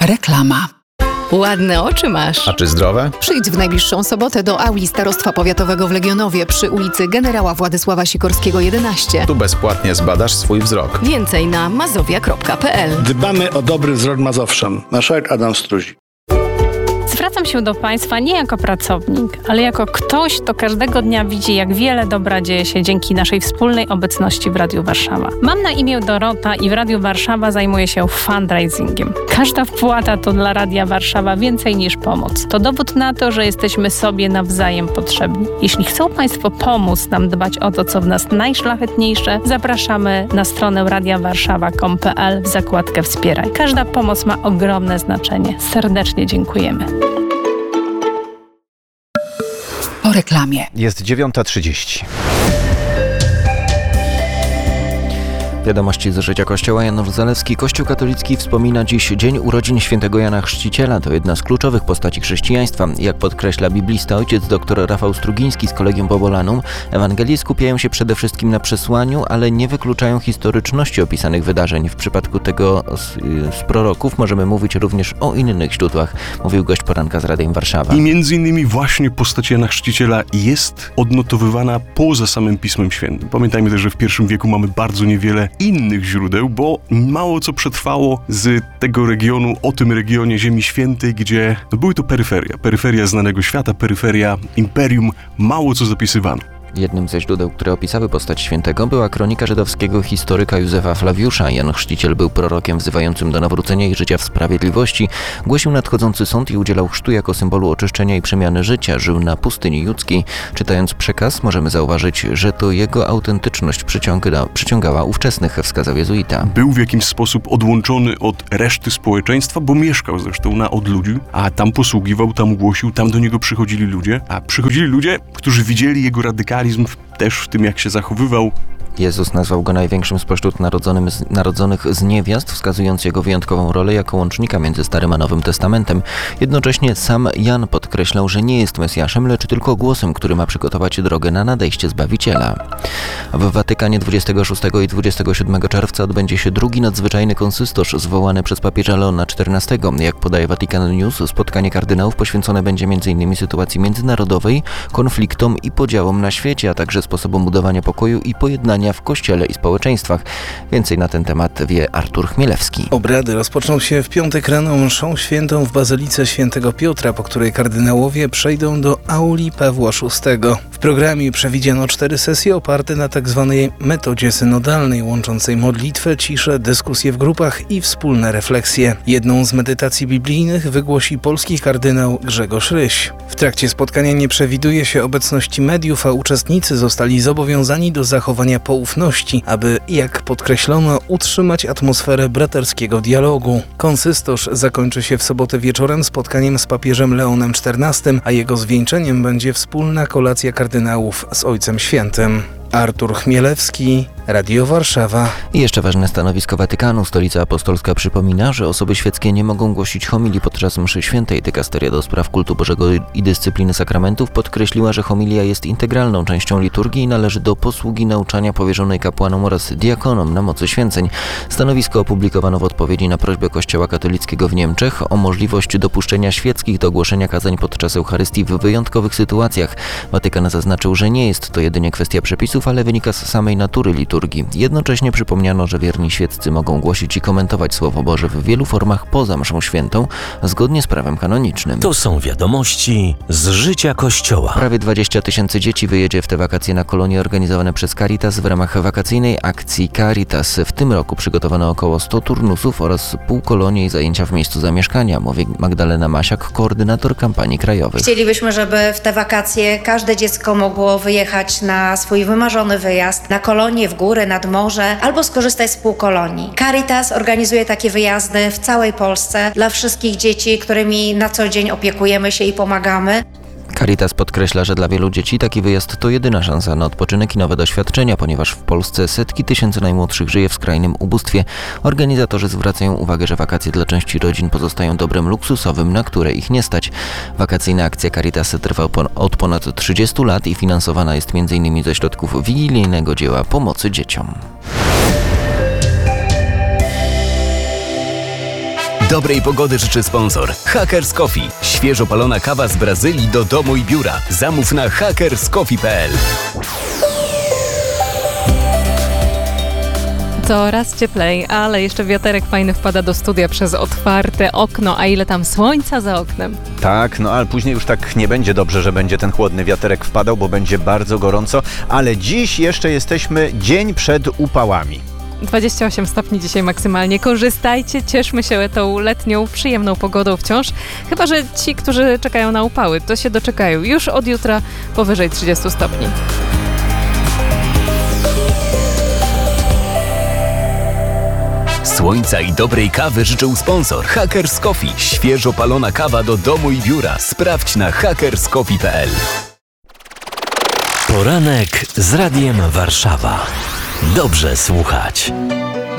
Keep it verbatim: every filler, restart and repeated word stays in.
Reklama. Ładne oczy masz. A czy zdrowe? Przyjdź w najbliższą sobotę do auli Starostwa Powiatowego w Legionowie przy ulicy Generała Władysława Sikorskiego jedenaście. Tu bezpłatnie zbadasz swój wzrok. Więcej na mazowia kropka p l. Dbamy o dobry wzrok Mazowszan. Marszałek Adam Struzik. Zwracam się do Państwa nie jako pracownik, ale jako ktoś, kto każdego dnia widzi, jak wiele dobra dzieje się dzięki naszej wspólnej obecności w Radiu Warszawa. Mam na imię Dorota i w Radiu Warszawa zajmuję się fundraisingiem. Każda wpłata to dla Radia Warszawa więcej niż pomoc. To dowód na to, że jesteśmy sobie nawzajem potrzebni. Jeśli chcą Państwo pomóc nam dbać o to, co w nas najszlachetniejsze, zapraszamy na stronę radia warszawa kropka com kropka p l w zakładkę Wspieraj. Każda pomoc ma ogromne znaczenie. Serdecznie dziękujemy. Po reklamie. Jest dziewiąta trzydzieści. Wiadomości z życia Kościoła. Janusz Zalewski. Kościół katolicki wspomina dziś Dzień Urodzin Świętego Jana Chrzciciela. To jedna z kluczowych postaci chrześcijaństwa. Jak podkreśla biblista ojciec dr Rafał Strugiński z Collegium Bobolanum, Ewangelie skupiają się przede wszystkim na przesłaniu, ale nie wykluczają historyczności opisanych wydarzeń. W przypadku tego z, z proroków możemy mówić również o innych źródłach, mówił gość poranka z Radiem Warszawa. I między innymi właśnie postać Jana Chrzciciela jest odnotowywana poza samym Pismem Świętym. Pamiętajmy też, że w pierwszym wieku mamy bardzo niewiele innych źródeł, bo mało co przetrwało z tego regionu, o tym regionie Ziemi Świętej, gdzie no, były to peryferia. Peryferia znanego świata, peryferia imperium, mało co zapisywano. Jednym ze źródeł, które opisały postać świętego, była kronika żydowskiego historyka Józefa Flawiusza. Jan Chrzciciel był prorokiem wzywającym do nawrócenia i życia w sprawiedliwości. Głosił nadchodzący sąd i udzielał chrztu jako symbolu oczyszczenia i przemiany życia. Żył na pustyni judzkiej. Czytając przekaz, możemy zauważyć, że to jego autentyczność przyciąga, przyciągała ówczesnych, wskazał jezuita. Był w jakiś sposób odłączony od reszty społeczeństwa, bo mieszkał zresztą na odludziu, a tam posługiwał, tam głosił, tam do niego przychodzili ludzie, a przychodzili ludzie, którzy widzieli jego radykalizm też w tym, jak się zachowywał. Jezus nazwał go największym spośród narodzonym z, narodzonych z niewiast, wskazując jego wyjątkową rolę jako łącznika między Starym a Nowym Testamentem. Jednocześnie sam Jan podkreślał, że nie jest Mesjaszem, lecz tylko głosem, który ma przygotować drogę na nadejście Zbawiciela. W Watykanie dwudziestego szóstego i dwudziestego siódmego czerwca odbędzie się drugi nadzwyczajny konsystorz zwołany przez papieża Leona czternastego. Jak podaje Vatican News, spotkanie kardynałów poświęcone będzie między innymi sytuacji międzynarodowej, konfliktom i podziałom na świecie, a także sposobom budowania pokoju i pojednania w Kościele i społeczeństwach. Więcej na ten temat wie Artur Chmielewski. Obrady rozpoczną się w piątek rano mszą świętą w Bazylice Świętego Piotra, po której kardynałowie przejdą do auli Pawła szóstego. W programie przewidziano cztery sesje oparte na tzw. metodzie synodalnej, łączącej modlitwę, ciszę, dyskusje w grupach i wspólne refleksje. Jedną z medytacji biblijnych wygłosi polski kardynał Grzegorz Ryś. W trakcie spotkania nie przewiduje się obecności mediów, a uczestnicy zostali zobowiązani do zachowania poufności, aby, jak podkreślono, utrzymać atmosferę braterskiego dialogu. Konsystorz zakończy się w sobotę wieczorem spotkaniem z papieżem Leonem czternastym, a jego zwieńczeniem będzie wspólna kolacja kardynałów z Ojcem Świętym. Artur Chmielewski, Radio Warszawa. I jeszcze ważne stanowisko Watykanu. Stolica Apostolska przypomina, że osoby świeckie nie mogą głosić homilii podczas mszy świętej. Dykasteria do spraw kultu Bożego i dyscypliny sakramentów podkreśliła, że homilia jest integralną częścią liturgii i należy do posługi nauczania powierzonej kapłanom oraz diakonom na mocy święceń. Stanowisko opublikowano w odpowiedzi na prośbę Kościoła katolickiego w Niemczech o możliwość dopuszczenia świeckich do głoszenia kazań podczas Eucharystii w wyjątkowych sytuacjach. Watykan zaznaczył, że nie jest to jedynie kwestia przepisów, ale wynika z samej natury liturgii. Jednocześnie przypomniano, że wierni świeccy mogą głosić i komentować Słowo Boże w wielu formach poza mszą świętą, zgodnie z prawem kanonicznym. To są wiadomości z życia Kościoła. Prawie dwadzieścia tysięcy dzieci wyjedzie w te wakacje na kolonie organizowane przez Caritas w ramach wakacyjnej akcji Caritas. W tym roku przygotowano około stu turnusów oraz pół kolonie i zajęcia w miejscu zamieszkania, mówi Magdalena Masiak, koordynator kampanii krajowych. Chcielibyśmy, żeby w te wakacje każde dziecko mogło wyjechać na swój wymarzony wyjazd na kolonię, w góry, nad morze albo skorzystać z półkolonii. Caritas organizuje takie wyjazdy w całej Polsce dla wszystkich dzieci, którymi na co dzień opiekujemy się i pomagamy. Caritas podkreśla, że dla wielu dzieci taki wyjazd to jedyna szansa na odpoczynek i nowe doświadczenia, ponieważ w Polsce setki tysięcy najmłodszych żyje w skrajnym ubóstwie. Organizatorzy zwracają uwagę, że wakacje dla części rodzin pozostają dobrem luksusowym, na które ich nie stać. Wakacyjna akcja Caritas trwa od ponad trzydziestu lat i finansowana jest między innymi ze środków wigilijnego dzieła pomocy dzieciom. dobrej pogody życzy sponsor Hackers Coffee. Świeżo palona kawa z Brazylii do domu i biura. Zamów na hackers coffee kropka p l. Coraz cieplej, ale jeszcze wiaterek fajny wpada do studia przez otwarte okno, a ile tam słońca za oknem. Tak, no ale później już tak nie będzie dobrze, że będzie ten chłodny wiaterek wpadał, bo będzie bardzo gorąco, ale dziś jeszcze jesteśmy dzień przed upałami. dwadzieścia osiem stopni dzisiaj maksymalnie. Korzystajcie, cieszmy się tą letnią, przyjemną pogodą wciąż. Chyba że ci, którzy czekają na upały, to się doczekają już od jutra powyżej trzydziestu stopni. Słońca i dobrej kawy życzył sponsor Hackers Coffee. Świeżo palona kawa do domu i biura. Sprawdź na hackers coffee kropka p l. Poranek z Radiem Warszawa. Dobrze słuchać.